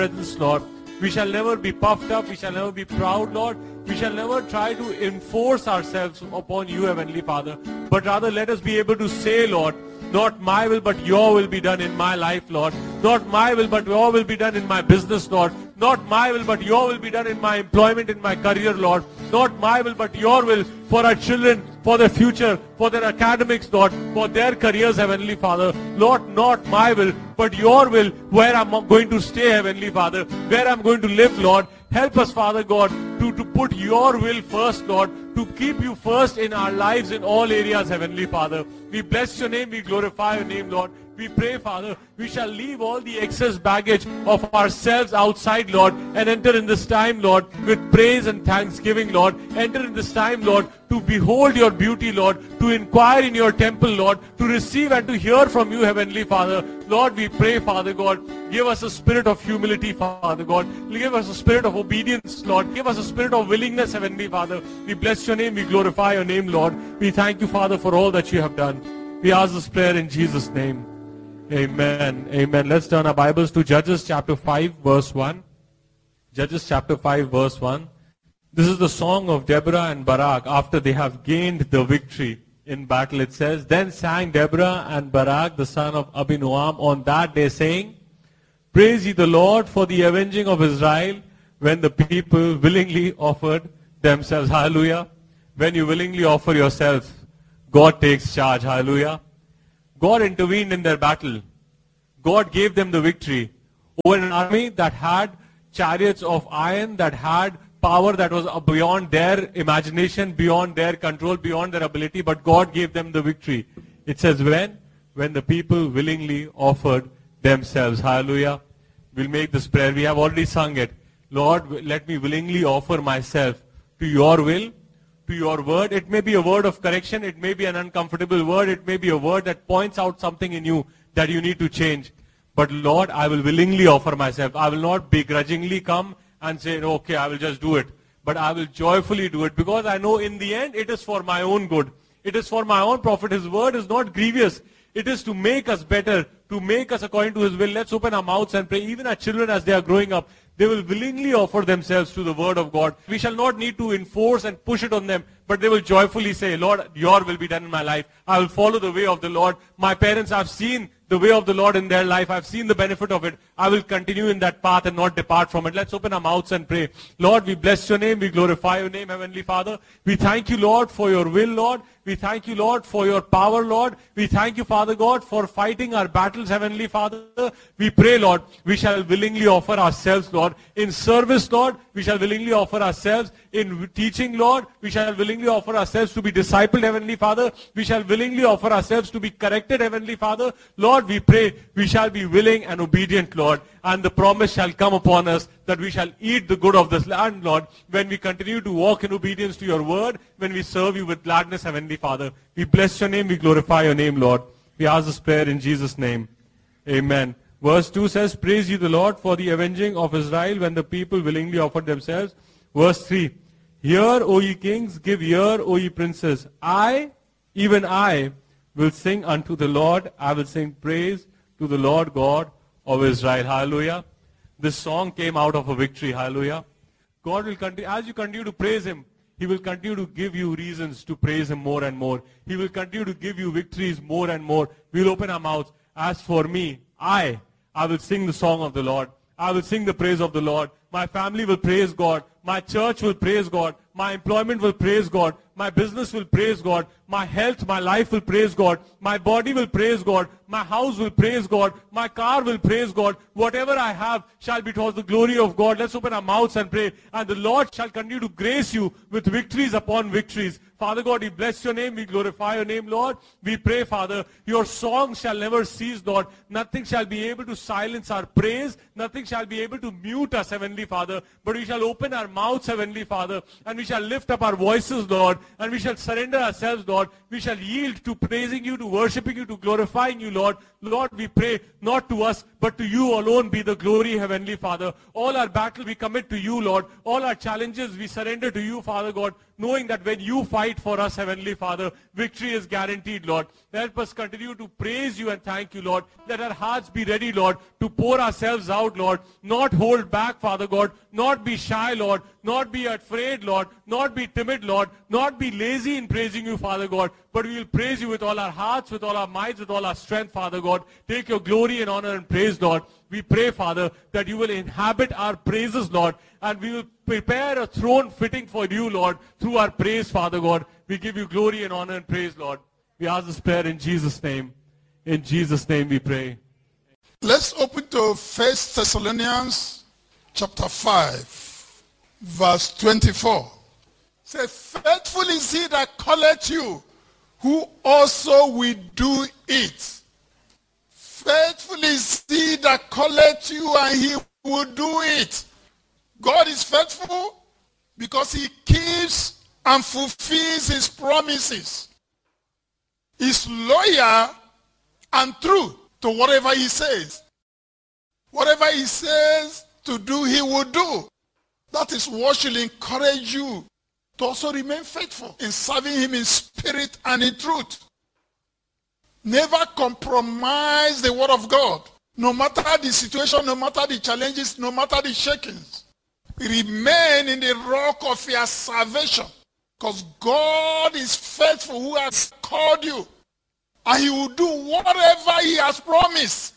presence, Lord. We shall never be puffed up. We shall never be proud, Lord. We shall never try to enforce ourselves upon you, Heavenly Father. But rather let us be able to say, Lord, not my will, but your will be done in my life, Lord. Not my will, but your will be done in my business, Lord. Not my will, but your will be done in my employment, in my career, Lord. Not my will, but your will for our children, for their future, for their academics, Lord, for their careers, Heavenly Father. Lord, not my will, but your will, where I'm going to stay, Heavenly Father, where I'm going to live, Lord. Help us, Father God, to put your will first, Lord, to keep you first in our lives in all areas, Heavenly Father. We bless your name, we glorify your name, Lord. We pray, Father, we shall leave all the excess baggage of ourselves outside, Lord, and enter in this time, Lord, with praise and thanksgiving, Lord. Enter in this time, Lord, to behold your beauty, Lord, to inquire in your temple, Lord, to receive and to hear from you, Heavenly Father. Lord, we pray, Father God, give us a spirit of humility, Father God. Give us a spirit of obedience, Lord. Give us a spirit of willingness, Heavenly Father. We bless your name, we glorify your name, Lord. We thank you, Father, for all that you have done. We ask this prayer in Jesus' name. Amen. Amen. Let's turn our Bibles to Judges chapter 5, verse 1. Judges chapter 5, verse 1. This is the song of Deborah and Barak after they have gained the victory in battle. It says, Then sang Deborah and Barak, the son of Abinoam, on that day, saying, Praise ye the Lord for the avenging of Israel, when the people willingly offered themselves. Hallelujah. When you willingly offer yourself, God takes charge. Hallelujah. God intervened in their battle. God gave them the victory over an army that had chariots of iron, that had power that was beyond their imagination, beyond their control, beyond their ability, but God gave them the victory. It says when the people willingly offered themselves. Hallelujah. We'll make this prayer. We have already sung it. Lord, let me willingly offer myself to your will, to your word. It may be a word of correction. It may be an uncomfortable word. It may be a word that points out something in you that you need to change. But Lord, I will willingly offer myself. I will not begrudgingly come and say, okay, I will just do it. But I will joyfully do it, because I know in the end it is for my own good. It is for my own profit. His word is not grievous. It is to make us better, to make us according to his will. Let's open our mouths and pray. Even our children, as they are growing up, they will willingly offer themselves to the word of God. We shall not need to enforce and push it on them, but they will joyfully say, Lord, your will be done in my life. I will follow the way of the Lord. My parents have seen the way of the Lord in their life. I've seen the benefit of it. I will continue in that path and not depart from it. Let's open our mouths and pray. Lord, we bless your name. We glorify your name, Heavenly Father. We thank you, Lord, for your will, Lord. We thank you, Lord, for your power, Lord. We thank you, Father God, for fighting our battles, Heavenly Father. We pray, Lord, we shall willingly offer ourselves, Lord. In service, Lord, we shall willingly offer ourselves. In teaching, Lord, we shall willingly offer ourselves to be discipled, Heavenly Father. We shall willingly offer ourselves to be corrected, Heavenly Father. Lord, we pray we shall be willing and obedient, Lord. And the promise shall come upon us that we shall eat the good of this land, Lord, when we continue to walk in obedience to your word, when we serve you with gladness, Heavenly Father. We bless your name, we glorify your name, Lord. We ask this prayer in Jesus' name. Amen. Verse 2 says, Praise ye the Lord for the avenging of Israel, when the people willingly offered themselves. Verse 3, Hear, O ye kings, give ear, O ye princes. I, even I, will sing unto the Lord. I will sing praise to the Lord God of Israel. Hallelujah. This song came out of a victory. Hallelujah. God will continue, as you continue to praise him, he will continue to give you reasons to praise him more and more. He will continue to give you victories more and more. We'll open our mouths. As for me, I will sing the song of the Lord. I will sing the praise of the Lord. My family will praise God. My church will praise God. My employment will praise God. My business will praise God. My health, my life will praise God. My body will praise God. My house will praise God. My car will praise God. Whatever I have shall be towards the glory of God. Let's open our mouths and pray. And the Lord shall continue to grace you with victories upon victories. Father God, we bless your name. We glorify your name, Lord. We pray, Father, your song shall never cease, Lord. Nothing shall be able to silence our praise. Nothing shall be able to mute us, Heavenly Father. But we shall open our mouths, Heavenly Father, and we shall lift up our voices, Lord, and we shall surrender ourselves, Lord. We shall yield to praising you, to worshiping you, to glorifying you, Lord, Lord, we pray not to us, but to you alone be the glory, Heavenly Father. All our battle we commit to you, Lord. All our challenges we surrender to you, Father God, knowing that when you fight for us, Heavenly Father, victory is guaranteed, Lord. Help us continue to praise you and thank you, Lord. Let our hearts be ready, Lord, to pour ourselves out, Lord. Not hold back, Father God. Not be shy, Lord. Not be afraid, Lord. Not be timid, Lord. Not be lazy in praising you, Father God. But we will praise you with all our hearts, with all our minds, with all our strength, Father God. Take your glory and honor and praise, Lord. We pray, Father, that you will inhabit our praises, Lord. And we will prepare a throne fitting for you, Lord, through our praise, Father God. We give you glory and honor and praise, Lord. We ask this prayer in Jesus' name. In Jesus' name we pray. Let's open to 1 Thessalonians chapter 5, verse 24. Say, faithful is he that calleth you, who also will do it. Faithful is he that calleth you, and he will do it. God is faithful because he keeps and fulfills his promises. He's loyal and true to whatever he says. Whatever he says to do, he will do. That is what should encourage you to also remain faithful in serving him in spirit and in truth. Never compromise the word of God. No matter the situation, no matter the challenges, no matter the shakings. Remain in the rock of your salvation. Because God is faithful who has called you. And he will do whatever he has promised.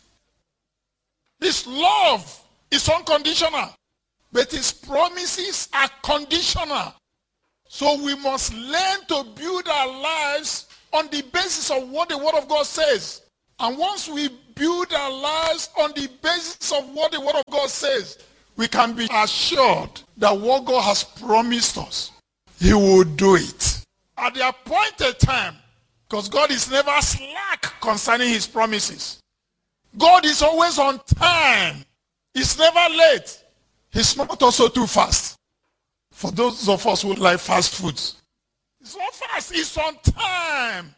His love is unconditional. But his promises are conditional. So we must learn to build our lives on the basis of what the word of God says. And once we build our lives on the basis of what the word of God says, we can be assured that what God has promised us, he will do it. At the appointed time, because God is never slack concerning his promises. God is always on time. He's never late. He's not also too fast. For those of us who like fast foods, it's not fast, it's on time.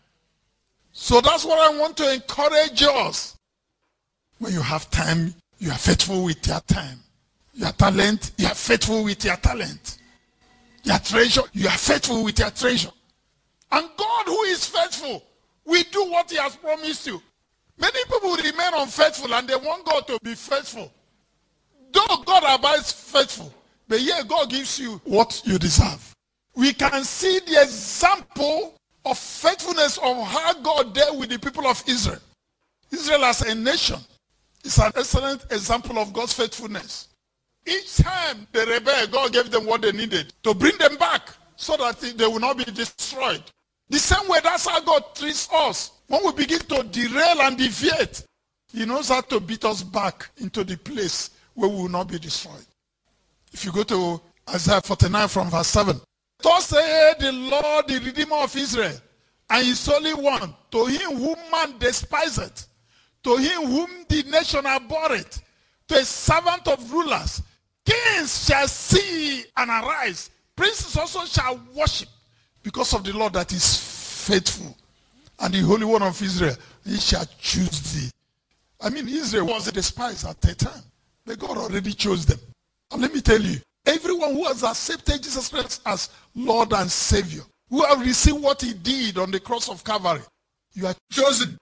So that's what I want to encourage us. When you have time, you are faithful with your time. Your talent, you are faithful with your talent. Your treasure, you are faithful with your treasure. And God, who is faithful, will do what he has promised you. Many people remain unfaithful and they want God to be faithful. Though God abides faithful, but yet God gives you what you deserve. We can see the example of faithfulness of how God dealt with the people of Israel. Israel as a nation is an excellent example of God's faithfulness. Each time they rebelled, God gave them what they needed to bring them back so that they will not be destroyed. The same way, that's how God treats us. When we begin to derail and deviate, he knows how to beat us back into the place where we will not be destroyed. If you go to Isaiah 49 from verse 7. Thus saith the Lord, the Redeemer of Israel, and his Holy One, to him whom man despiseth, to him whom the nation abhorreth, to a servant of rulers, kings shall see and arise, princes also shall worship, because of the Lord that is faithful, and the Holy One of Israel, he shall choose thee. I mean, Israel was despised at that time, but God already chose them. And let me tell you, everyone who has accepted Jesus Christ as Lord and Savior, who have received what he did on the cross of Calvary, you are chosen.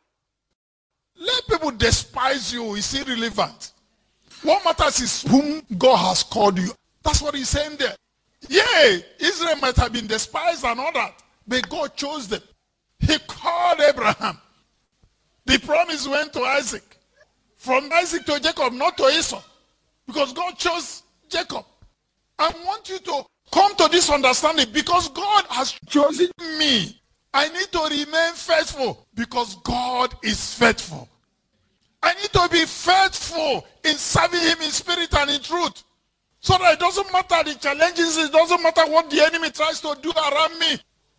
Let people despise you is irrelevant. What matters is whom God has called you. That's what he's saying there. Yeah, Israel might have been despised and all that, but God chose them. He called Abraham. The promise went to Isaac. From Isaac to Jacob, not to Esau. Because God chose Jacob. I want you to come to this understanding, because God has chosen me. I need to remain faithful because God is faithful. I need to be faithful in serving him in spirit and in truth. So that it doesn't matter the challenges, it doesn't matter what the enemy tries to do around me.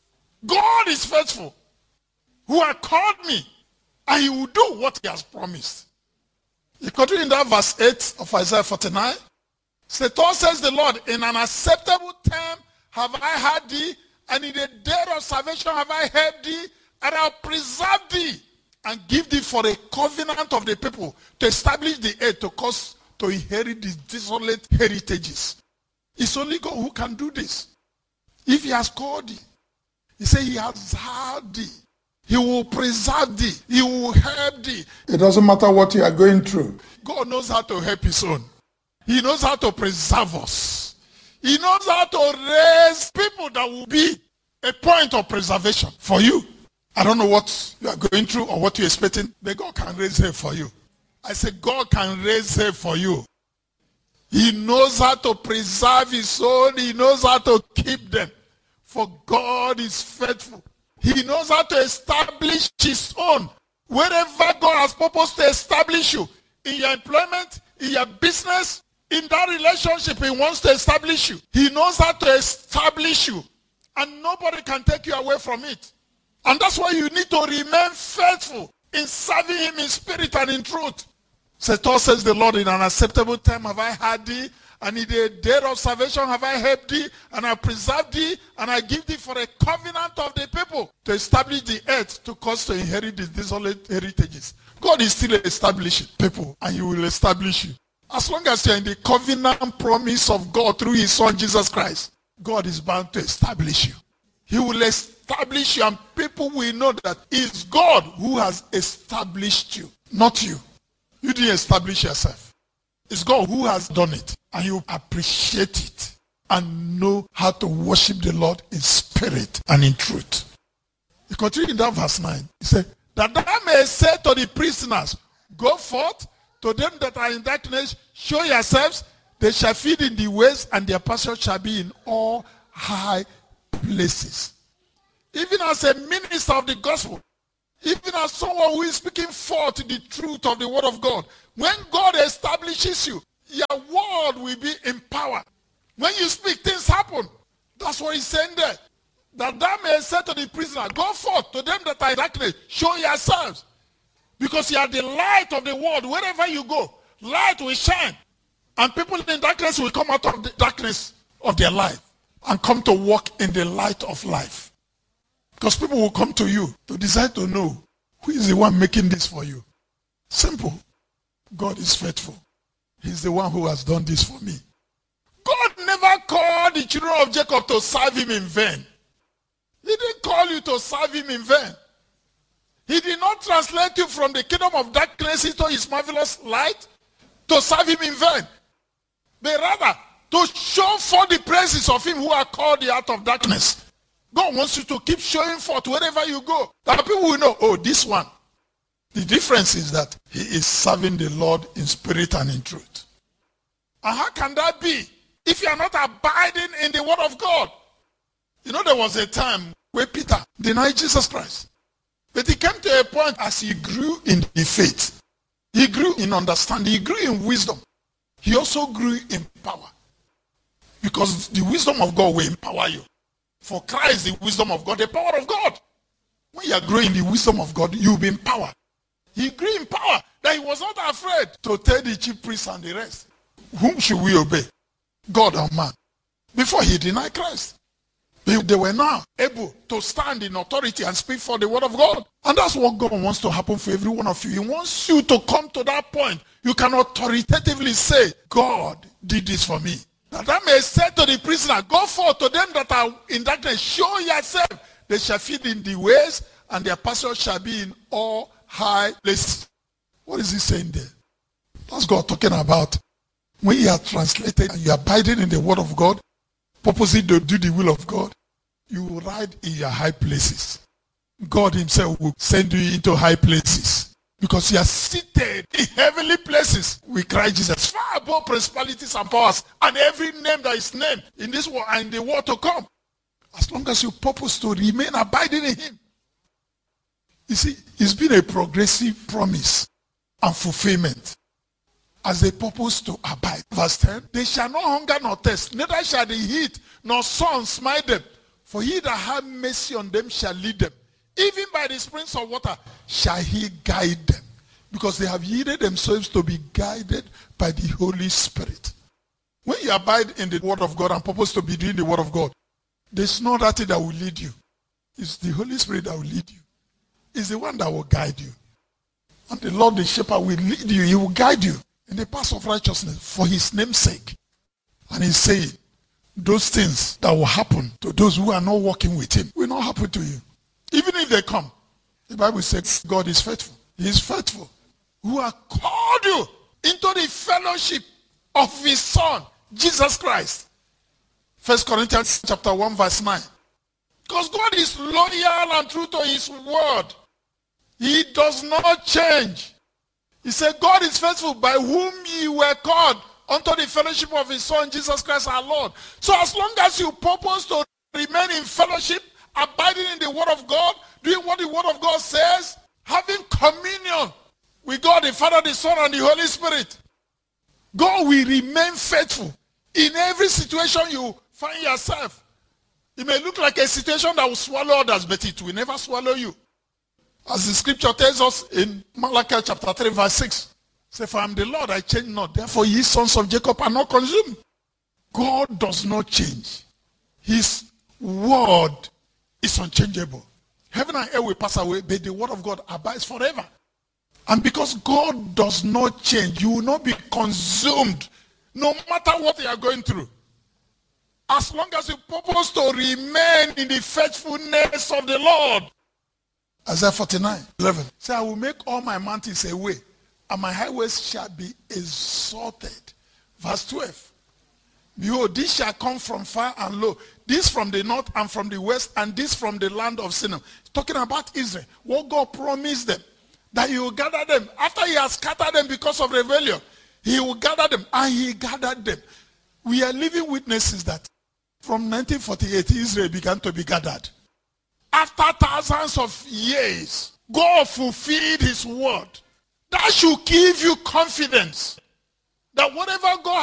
God is faithful, who has called me, and he will do what he has promised. You continue in that verse 8 of Isaiah 49. Thus says the Lord, in an acceptable time have I heard thee, and in the day of salvation have I helped thee, and I will preserve thee. and give thee for a covenant of the people, to establish the earth, to cause to inherit these desolate heritages. It's only God who can do this. If he has called thee, he said he has heard thee. He will preserve thee. He will help thee. It doesn't matter what you are going through. God knows how to help his own. He knows how to preserve us. He knows how to raise people that will be a point of preservation for you. I don't know what you are going through or what you're expecting, but God can raise help for you. I said God can raise help for you. He knows how to preserve his own. He knows how to keep them. For God is faithful. He knows how to establish his own. Wherever God has purposed to establish you, in your employment, in your business, in that relationship he wants to establish you. He knows how to establish you. And nobody can take you away from it. And that's why you need to remain faithful in serving him in spirit and in truth. So thus says the Lord, in an acceptable time have I heard thee, and in the day of salvation have I helped thee, and I preserve thee, and I give thee for a covenant of the people, to establish the earth, to cause to inherit the desolate heritages. God is still establishing people, and he will establish you. As long as you are in the covenant promise of God through his son Jesus Christ, God is bound to establish you. He will establish you, and people will know that it's God who has established you, not you. You didn't establish yourself. It's God who has done it. And you appreciate it and know how to worship the Lord in spirit and in truth. He continued in that verse 9. He said, that thou may say to the prisoners, go forth, to them that are in darkness, show yourselves, they shall feed in the ways, and their pasture shall be in all high places. Even as a minister of the gospel, even as someone who is speaking forth the truth of the word of God, when God establishes you, your word will be empowered. When you speak, things happen. That's what he's saying there. That thou may say to the prisoner, go forth, to them that are in darkness, show yourselves. Because you are the light of the world. Wherever you go, light will shine. And people in darkness will come out of the darkness of their life and come to walk in the light of life. Because people will come to you to decide to know who is the one making this for you. Simple. God is faithful. He's the one who has done this for me. God never called the children of Jacob to serve him in vain. He didn't call you to serve him in vain. He did not translate you from the kingdom of darkness into his marvelous light to serve him in vain. But rather, to show forth the praises of him who are called the out of darkness. God wants you to keep showing forth wherever you go. That people will know, oh, this one. The difference is that he is serving the Lord in spirit and in truth. And how can that be if you are not abiding in the word of God? You know, there was a time where Peter denied Jesus Christ. But he came to a point as he grew in the faith. He grew in understanding. He grew in wisdom. He also grew in power. Because the wisdom of God will empower you. For Christ, the wisdom of God, the power of God. When you are growing in the wisdom of God, you will be empowered. He grew in power that he was not afraid to tell the chief priests and the rest. Whom should we obey? God or man? Before he denied Christ. They were now able to stand in authority and speak for the word of God. And that's what God wants to happen for every one of you. He wants you to come to that point. You can authoritatively say, God did this for me. That I may say to the prisoner, go forth, to them that are in darkness, show yourself. They shall feed in the ways, and their pasture shall be in all high places. What is he saying there? That's God talking about when you are translated and you are abiding in the word of God, purposely to do the will of God, you will ride in your high places. God himself will send you into high places because you are seated in heavenly places with Christ Jesus, far above principalities and powers and every name that is named in this world and in the world to come. As long as you purpose to remain abiding in him. You see, it's been a progressive promise and fulfillment as they purpose to abide. Verse 10, they shall not hunger nor thirst, neither shall the heat nor sun smite them. For he that hath mercy on them shall lead them. Even by the springs of water shall he guide them. Because they have yielded themselves to be guided by the Holy Spirit. When you abide in the word of God and purpose to be doing the word of God, there's no other thing that will lead you. It's the Holy Spirit that will lead you. It's the one that will guide you. And the Lord the shepherd will lead you. He will guide you in the path of righteousness for his name's sake. And he's saying, those things that will happen to those who are not walking with him will not happen to you. Even if they come. The Bible says God is faithful. He is faithful. Who has called you into the fellowship of his Son, Jesus Christ. 1 Corinthians chapter 1 verse 9. Because God is loyal and true to his word. He does not change. He said, God is faithful, by whom ye were called unto the fellowship of his Son, Jesus Christ our Lord. So as long as you purpose to remain in fellowship, abiding in the word of God, doing what the word of God says, having communion with God the Father, the Son, and the Holy Spirit, God will remain faithful in every situation you find yourself. It may look like a situation that will swallow others, but it will never swallow you. As the scripture tells us in Malachi chapter 3 verse 6. Say, for I am the Lord, I change not. Therefore ye sons of Jacob are not consumed. God does not change. His word is unchangeable. Heaven and earth will pass away, but the word of God abides forever. And because God does not change, you will not be consumed no matter what you are going through. As long as you purpose to remain in the faithfulness of the Lord. Isaiah 49:11. Say, I will make all my mountains a way, and my highways shall be exalted. Verse 12. Behold, this shall come from far and low. This from the north and from the west, and this from the land of Sinim. Talking about Israel. What God promised them. That he will gather them. After he has scattered them because of rebellion, he will gather them. And he gathered them. We are living witnesses that from 1948, Israel began to be gathered. After thousands of years, God fulfilled his word. That should give you confidence that whatever God